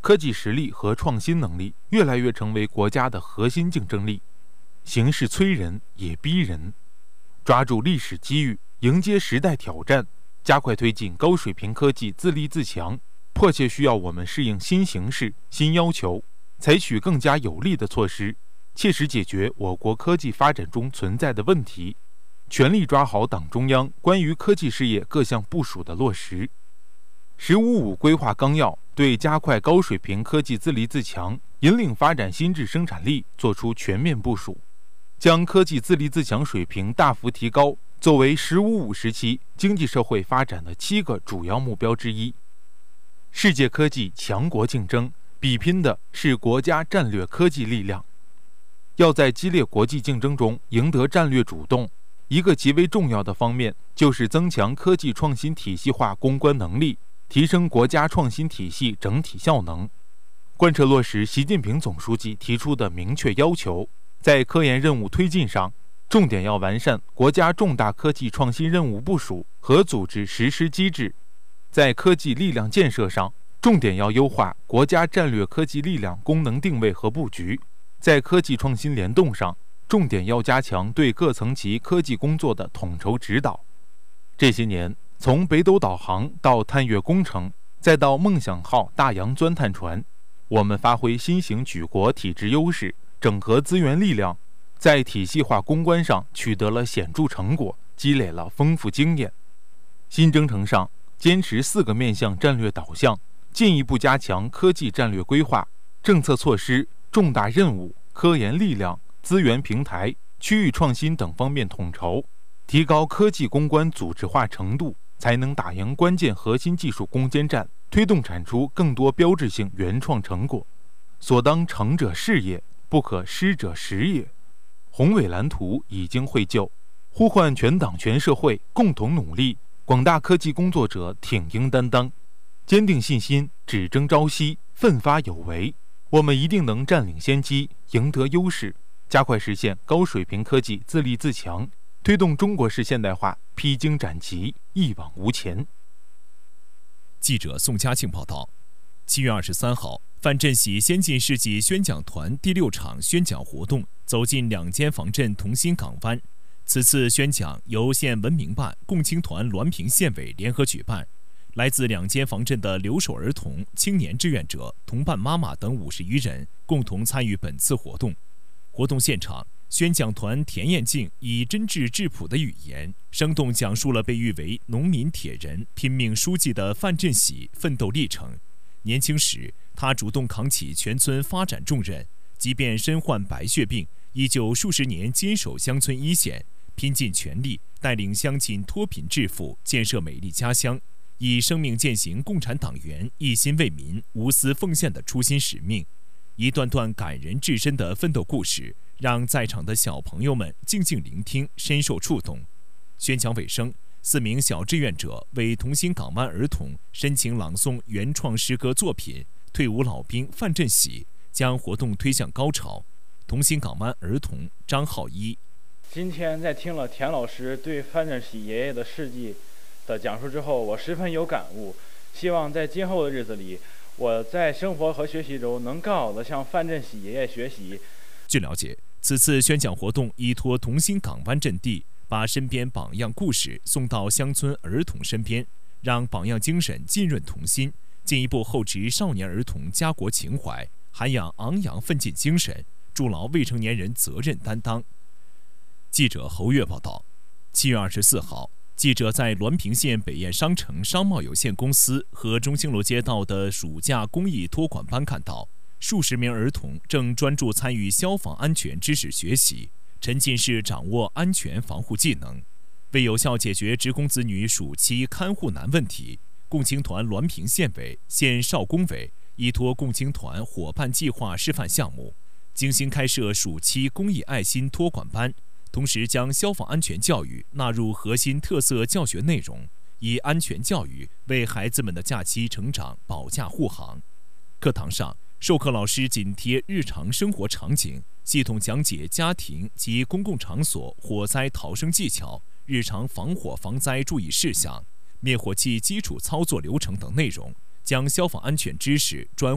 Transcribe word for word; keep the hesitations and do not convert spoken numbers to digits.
科技实力和创新能力越来越成为国家的核心竞争力。形势催人也逼人，抓住历史机遇，迎接时代挑战，加快推进高水平科技自立自强，迫切需要我们适应新形势、新要求，采取更加有力的措施，切实解决我国科技发展中存在的问题，全力抓好党中央关于科技事业各项部署的落实。十五五规划纲要对加快高水平科技自立自强、引领发展新质生产力作出全面部署，将科技自立自强水平大幅提高作为十五五时期经济社会发展的七个主要目标之一。世界科技强国竞争比拼的是国家战略科技力量，要在激烈国际竞争中赢得战略主动，一个极为重要的方面就是增强科技创新体系化攻关能力，提升国家创新体系整体效能。贯彻落实习近平总书记提出的明确要求，在科研任务推进上，重点要完善国家重大科技创新任务部署和组织实施机制；在科技力量建设上，重点要优化国家战略科技力量功能定位和布局；在科技创新联动上，重点要加强对各层级科技工作的统筹指导。这些年，从北斗导航到探月工程，再到梦想号大洋钻探船，我们发挥新型举国体制优势，整合资源力量，在体系化攻关上取得了显著成果，积累了丰富经验。新征程上，坚持四个面向战略导向，进一步加强科技战略规划、政策措施、重大任务、科研力量、资源平台、区域创新等方面统筹，提高科技攻关组织化程度，才能打赢关键核心技术攻坚战，推动产出更多标志性原创成果。所当成者事业，不可失者时也。宏伟蓝图已经绘就，呼唤全党全社会共同努力，广大科技工作者挺膺担当，坚定信心，只争朝夕，奋发有为。我们一定能占领先机，赢得优势，加快实现高水平科技自立自强，推动中国式现代化披荆斩棘，一往无前。 记者宋佳庆报道。七月二十三号，范振喜先进事迹宣讲团第六场宣讲活动走进两间房镇同心港湾。此次宣讲由县文明办、共青团滦平县委联合举办，来自两间房镇的留守儿童、青年志愿者、同伴妈妈等五十余人共同参与本次活动。活动现场，宣讲团田艳静以真挚质朴的语言，生动讲述了被誉为农民铁人、拼命书记的范振喜奋斗历程。年轻时，他主动扛起全村发展重任，即便身患白血病，依旧数十年坚守乡村一线，拼尽全力带领乡亲脱贫致富，建设美丽家乡，以生命践行共产党员一心为民、无私奉献的初心使命。一段段感人至深的奋斗故事，让在场的小朋友们静静聆听，深受触动。宣讲尾声，四名小志愿者为同心港湾儿童深情朗诵原创诗歌作品，退伍老兵范振喜将活动推向高潮。同心港湾儿童张浩一。 今天在听了田老师对范振喜爷爷的事迹的讲述之后，我十分有感悟，希望在今后的日子里，我在生活和学习中能更好地向范振喜爷爷学习。 据了解，此次宣讲活动依托同心港湾阵地，把身边榜样故事送到乡村儿童身边，让榜样精神浸润童心，进一步厚植少年儿童家国情怀，涵养昂扬奋进精神，筑牢未成年人责任担当。记者侯月报道。七月二十四号，记者在滦平县北苑商城商贸有限公司和中兴路街道的暑假公益托管班看到，数十名儿童正专注参与消防安全知识学习，沉浸式掌握安全防护技能。为有效解决职工子女暑期看护难问题，共青团滦平县委、县少工委依托共青团伙伴计划示范项目，精心开设暑期公益爱心托管班，同时将消防安全教育纳入核心特色教学内容，以安全教育为孩子们的假期成长保驾护航。课堂上，授课老师紧贴日常生活场景，系统讲解家庭及公共场所火灾逃生技巧、日常防火防灾注意事项、灭火器基础操作流程等内容，将消防安全知识转